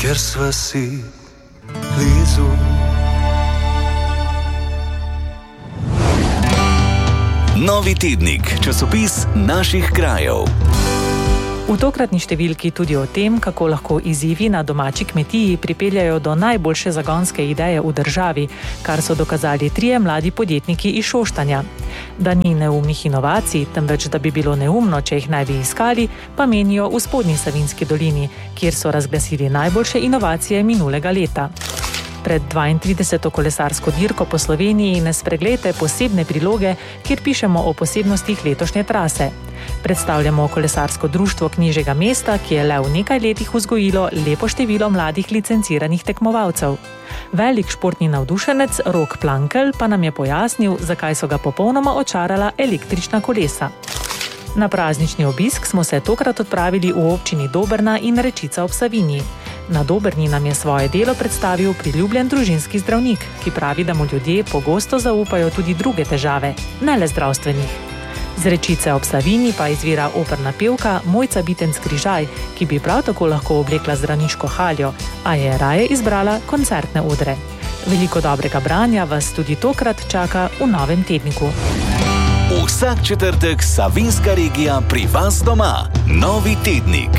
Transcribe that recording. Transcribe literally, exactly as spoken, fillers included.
ker sva si blizu. Novi tednik, časopis naših krajev. V tokratni številki tudi o tem, kako lahko izzivi na domači kmetiji pripeljajo do najboljše zagonske ideje v državi, kar so dokazali trije mladi podjetniki iz Šoštanja. Da ni neumnih inovacij, temveč da bi bilo neumno, če jih ne bi iskali, pa menijo v Spodnji Savinjski dolini, kjer so razglasili najboljše inovacije minulega leta. Pred dvaintrideseto kolesarsko dirko po Sloveniji ne spreglejte posebne priloge, kjer pišemo o posebnostih letošnje trase. Predstavljamo kolesarsko društvo Knežjega mesta, ki je le v nekaj letih vzgojilo lepo število mladih licenciranih tekmovalcev. Velik športni navdušenec Rok Plankelj pa nam je pojasnil, zakaj so ga popolnoma očarala električna kolesa. Na praznični obisk smo se tokrat odpravili v občini Dobrna in Rečica ob Savinji. Na Dobrni nam je svoje delo predstavil priljubljen družinski zdravnik, ki pravi, da mu ljudje pogosto zaupajo tudi druge težave, ne le zdravstvenih. Z Rečice ob Savinji pa izvira operna pevka Mojca Bitenc-Križaj, ki bi prav tako lahko oblekla zdravniško haljo, a je raje izbrala koncertne odre. Veliko dobrega branja vas tudi tokrat čaka v novem tedniku. Vsak četrtek Savinjska regija pri vas doma. Novi tednik.